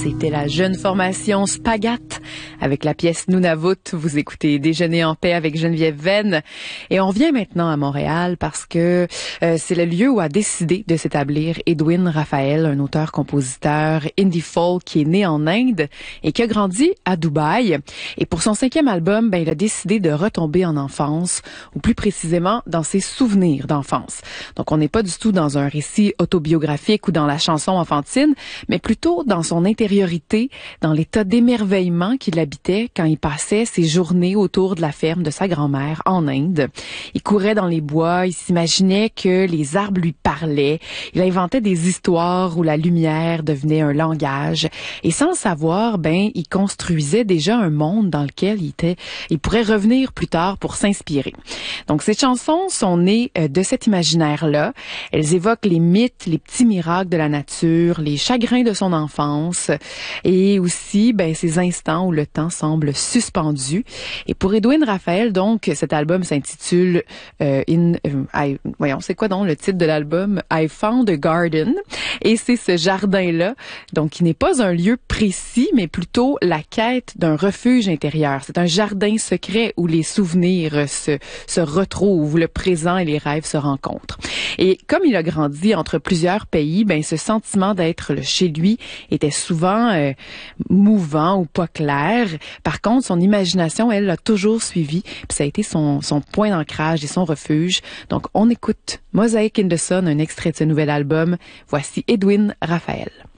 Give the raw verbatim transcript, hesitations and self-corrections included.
C'était la jeune formation Spagat avec la pièce Nunavut. Vous écoutez Déjeuner en paix avec Geneviève Venn. Et on revient maintenant à Montréal parce que euh, c'est le lieu où a décidé de s'établir Edwin Raphael, un auteur-compositeur indie folk qui est né en Inde et qui a grandi à Dubaï. Et pour son cinquième album, ben, il a décidé de retomber en enfance, ou plus précisément dans ses souvenirs d'enfance. Donc on n'est pas du tout dans un récit autobiographique ou dans la chanson enfantine, mais plutôt dans son intériorité, dans l'état d'émerveillement qu'il habitait quand il passait ses journées autour de la ferme de sa grand-mère en Inde. Il courait dans les bois, il s'imaginait que les arbres lui parlaient, il inventait des histoires où la lumière devenait un langage, et sans le savoir, ben, il construisait déjà un monde dans lequel il était, il pourrait revenir plus tard pour s'inspirer. Donc ces chansons sont nées de cet imaginaire-là. Elles évoquent les mythes, les petits miracles de la nature, les chagrins de son enfance et aussi ben ces instants où le temps semble suspendu. Et pour Edwin Raphael, donc, cet album s'intitule euh, In euh, I, voyons, c'est quoi donc le titre de l'album? I Found a Garden. Et c'est ce jardin-là, donc qui n'est pas un lieu précis, mais plutôt la quête d'un refuge intérieur. C'est un jardin secret où les souvenirs se, se retrouvent, où le présent et les rêves se rencontrent. Et comme il a grandi entre plusieurs pays, ben ce sentiment d'être chez lui était souvent euh, mouvant ou pas clair. Par contre, son imagination, elle, l'a toujours suivi. Puis ça a été son, son point d'ancrage et son refuge. Donc, on écoute Mosaic in the Sun, un extrait de ce nouvel album. Voici Edwin Raphael.